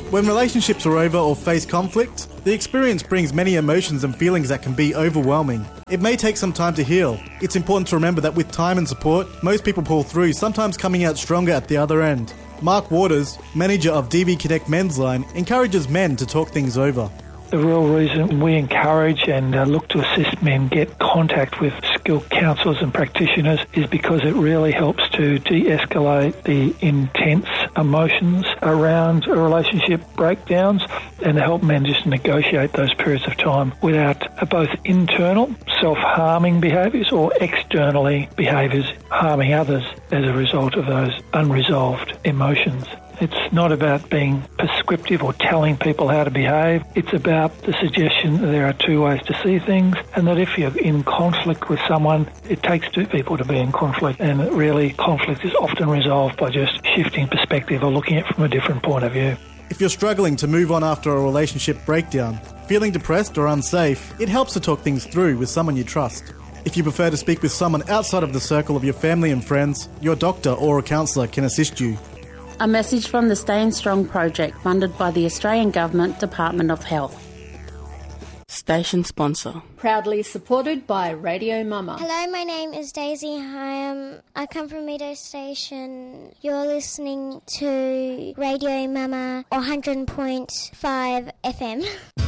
When relationships are over or face conflict, the experience brings many emotions and feelings that can be overwhelming. It may take some time to heal. It's important to remember that with time and support, most people pull through, sometimes coming out stronger at the other end. Mark Waters, manager of DV Connect Men's Line, encourages men to talk things over. The real reason we encourage and look to assist men get contact with skilled counsellors and practitioners is because it really helps to de-escalate the intense emotions around relationship breakdowns and to help men just negotiate those periods of time without both internal self-harming behaviours or externally behaviours harming others as a result of those unresolved emotions. It's not about being prescriptive or telling people how to behave. It's about the suggestion that there are two ways to see things and that if you're in conflict with someone, it takes two people to be in conflict, and really conflict is often resolved by just shifting perspective or looking at it from a different point of view. If you're struggling to move on after a relationship breakdown, feeling depressed or unsafe, it helps to talk things through with someone you trust. If you prefer to speak with someone outside of the circle of your family and friends, your doctor or a counsellor can assist you. A message from the Staying Strong project funded by the Australian Government Department of Health. Station sponsor. Proudly supported by Radio Mama. Hello, my name is Daisy. I come from Meadow Station. You're listening to Radio Mama 100.5 FM.